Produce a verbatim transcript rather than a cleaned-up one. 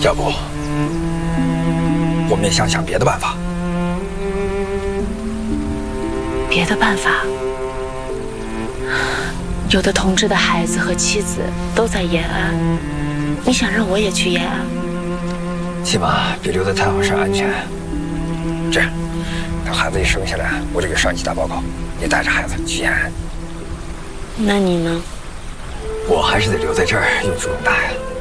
要不，我们也想想别的办法。 别的办法？有的同志的孩子和妻子都在延安，你想让我也去延安？ 起码比留在太行山安全。这样，等孩子一生下来，我就给上级打报告，你带着孩子去延安。 那你呢？ 我还是得留在这儿用主公大呀。